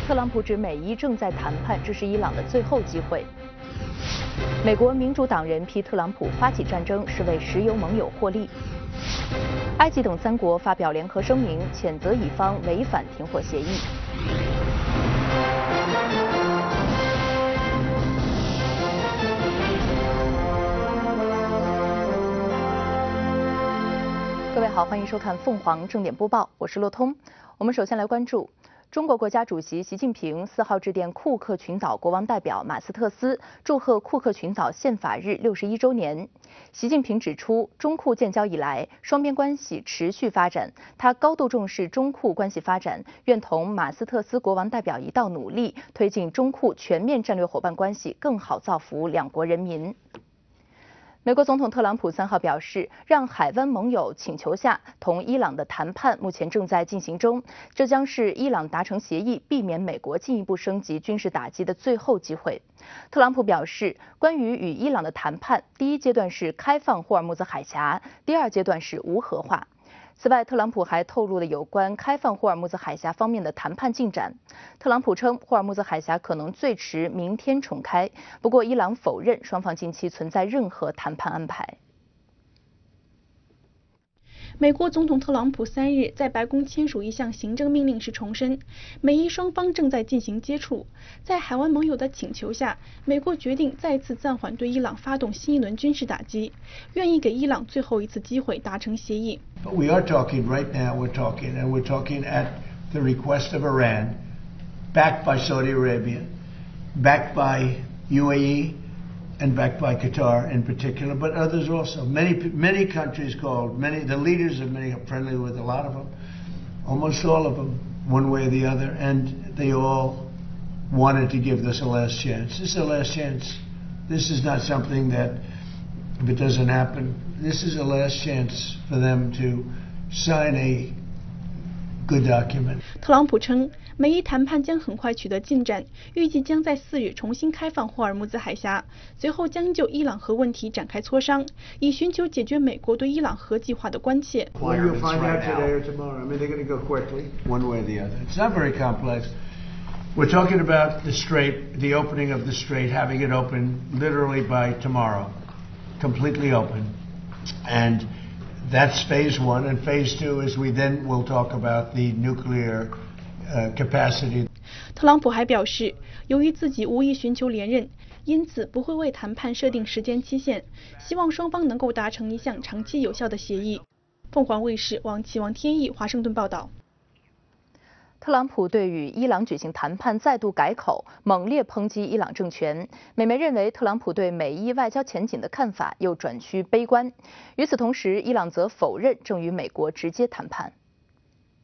特朗普指美伊正在谈判，这是伊朗的最后机会。美国民主党人批特朗普发起战争是为石油盟友获利。埃及等3国发表联合声明，谴责以方违反停火协议。各位好，欢迎收看凤凰正点播报，我是骆通。我们首先来关注中国国家主席习近平4号致电库克群岛国王代表马斯特斯，祝贺库克群岛宪法日61周年。习近平指出，中库建交以来，双边关系持续发展，他高度重视中库关系发展，愿同马斯特斯国王代表一道努力，推进中库全面战略伙伴关系更好造福两国人民。美国总统特朗普3号表示，让海湾盟友请求下，同伊朗的谈判目前正在进行中，这将是伊朗达成协议，避免美国进一步升级军事打击的最后机会。特朗普表示，关于与伊朗的谈判，第一阶段是开放霍尔木兹海峡，第二阶段是无核化。此外，特朗普还透露了有关开放霍尔木兹海峡方面的谈判进展。特朗普称，霍尔木兹海峡可能最迟明天重开，不过伊朗否认双方近期存在任何谈判安排。 美国总统特朗普3日在白宫签署一项行政命令时重申，美伊双方正在进行接触。在海湾盟友的请求下，美国决定再次暂缓对伊朗发动新一轮军事打击，愿意给伊朗最后一次机会达成协议。 But we are talking right now. We're talking at the request of Iran, backed by Saudi Arabia, backed by UAE. And backed by Qatar in particular, but others also. Many countries called, the leaders of many are friendly with a lot of them, almost all of them, one way or the other, and they all wanted to give this a last chance. This is a last chance. This is not something that, if it doesn't happen, this is a last chance for them to sign a good document. 特朗普称，美伊谈判将很快取得进展，预计将在4月重新开放霍尔木兹海峡，随后将就伊朗核问题展开磋商，以寻求解决美国对伊朗核计划的关切。 Well, you'll find out today or tomorrow. I mean, they're going to go quickly, one way or the other. It's not very complex. We're talking about the strait, the opening of the strait, having it open literally by tomorrow, completely open, and that's phase 1, and phase 2 is we then will talk about the nuclear capacity. 特朗普还表示，由于自己无意寻求连任，因此不会为谈判设定时间期限，希望双方能够达成一项长期有效的协议。凤凰卫视王启王天意华盛顿报道。 特朗普对与伊朗举行谈判再度改口，猛烈抨击伊朗政权。美媒认为，特朗普对美伊外交前景的看法又转趋悲观。与此同时，伊朗则否认正与美国直接谈判。